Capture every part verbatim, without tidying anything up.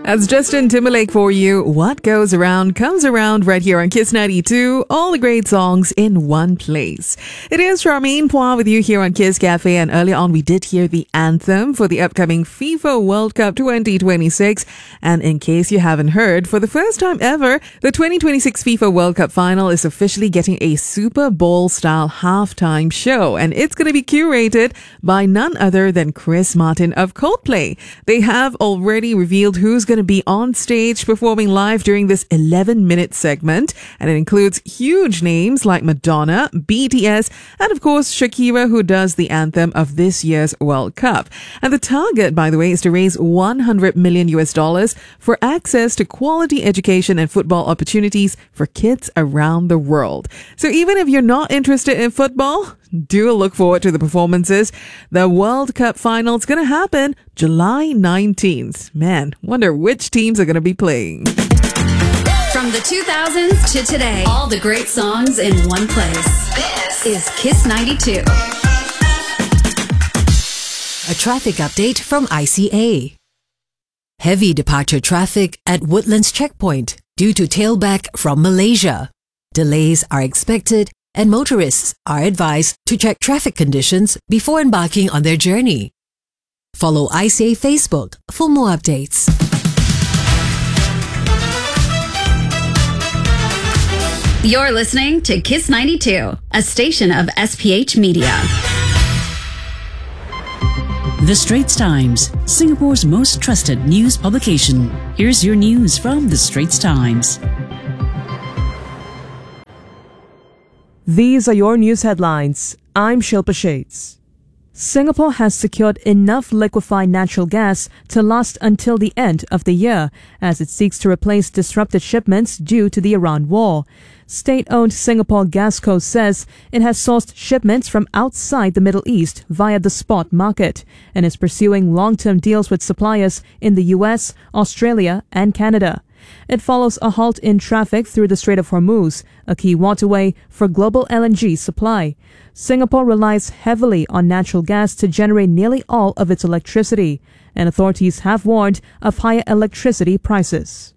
That's Justin Timberlake for you. What goes around comes around right here on Kiss ninety-two. All the great songs in one place. It is Charmaine Poir with you here on Kiss Cafe, and earlier on we did hear the anthem for the upcoming FIFA World Cup twenty twenty-six. And in case you haven't heard, for the first time ever, the twenty twenty-six FIFA World Cup final is officially getting a Super Bowl-style halftime show, and it's going to be curated by none other than Chris Martin of Coldplay. They have already revealed who's going to be on stage performing live during this eleven minute segment, and it includes huge names like Madonna, B T S, and of course Shakira, who does the anthem of this year's World Cup. And the target, by the way, is to raise one hundred million U S dollars for access to quality education and football opportunities for kids around the world. So even if you're not interested in football, do look forward to the performances. The World Cup final is going to happen July nineteenth. Man, wonder which teams are going to be playing. From the two thousands to today, all the great songs in one place. This is Kiss ninety-two. A traffic update from I C A. Heavy departure traffic at Woodlands Checkpoint due to tailback from Malaysia. Delays are expected, and motorists are advised to check traffic conditions before embarking on their journey. Follow I C A Facebook for more updates. You're listening to Kiss ninety-two, a station of S P H Media. The Straits Times, Singapore's most trusted news publication. Here's your news from The Straits Times. These are your news headlines. I'm Shilpa Shades. Singapore has secured enough liquefied natural gas to last until the end of the year as it seeks to replace disrupted shipments due to the Iran war. State-owned Singapore Gasco says it has sourced shipments from outside the Middle East via the spot market and is pursuing long-term deals with suppliers in the U S, Australia, and Canada. It follows a halt in traffic through the Strait of Hormuz, a key waterway for global L N G supply. Singapore relies heavily on natural gas to generate nearly all of its electricity, and authorities have warned of higher electricity prices.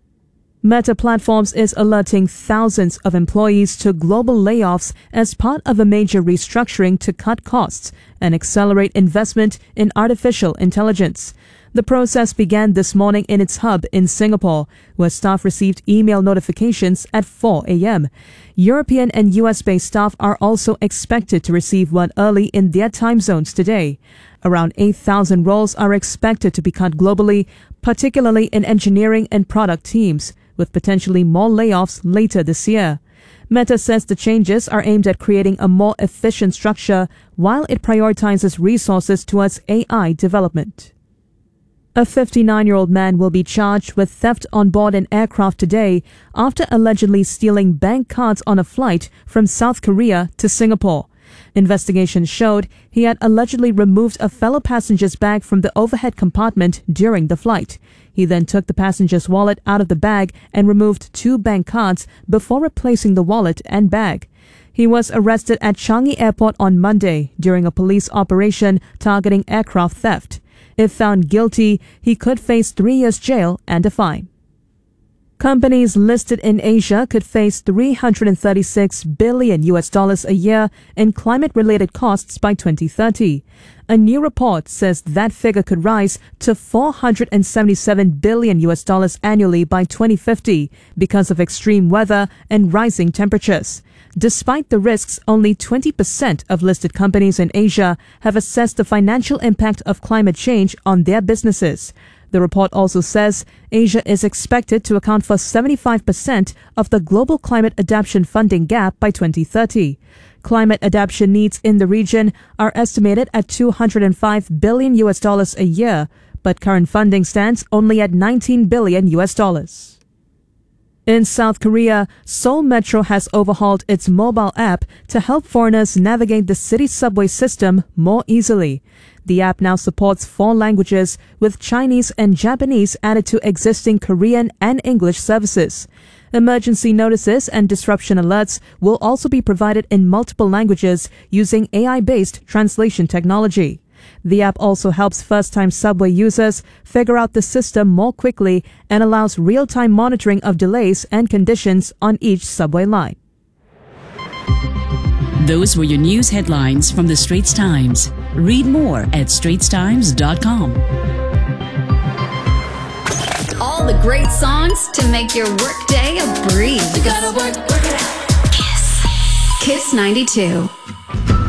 Meta Platforms is alerting thousands of employees to global layoffs as part of a major restructuring to cut costs and accelerate investment in artificial intelligence. The process began this morning in its hub in Singapore, where staff received email notifications at four a.m. European and U S-based staff are also expected to receive one early in their time zones today. Around eight thousand roles are expected to be cut globally, particularly in engineering and product teams, with potentially more layoffs later this year. Meta says the changes are aimed at creating a more efficient structure while it prioritizes resources towards A I development. A fifty-nine-year-old man will be charged with theft on board an aircraft today after allegedly stealing bank cards on a flight from South Korea to Singapore. Investigations showed he had allegedly removed a fellow passenger's bag from the overhead compartment during the flight. He then took the passenger's wallet out of the bag and removed two bank cards before replacing the wallet and bag. He was arrested at Changi Airport on Monday during a police operation targeting aircraft theft. If found guilty, he could face three years jail and a fine. Companies listed in Asia could face three hundred thirty-six billion U S dollars a year in climate-related costs by twenty thirty. A new report says that figure could rise to four hundred seventy-seven billion U S dollars annually by twenty fifty because of extreme weather and rising temperatures. Despite the risks, only twenty percent of listed companies in Asia have assessed the financial impact of climate change on their businesses. The report also says Asia is expected to account for seventy-five percent of the global climate adaptation funding gap by twenty thirty. Climate adaptation needs in the region are estimated at two hundred five billion U S dollars a year, but current funding stands only at nineteen billion U S dollars. In South Korea, Seoul Metro has overhauled its mobile app to help foreigners navigate the city subway system more easily. The app now supports four languages, with Chinese and Japanese added to existing Korean and English services. Emergency notices and disruption alerts will also be provided in multiple languages using A I-based translation technology. The app also helps first-time subway users figure out the system more quickly and allows real-time monitoring of delays and conditions on each subway line. Those were your news headlines from the Straits Times. Read more at straits times dot com. All the great songs to make your workday a breeze. You gotta work, work it out. Kiss. Kiss ninety-two.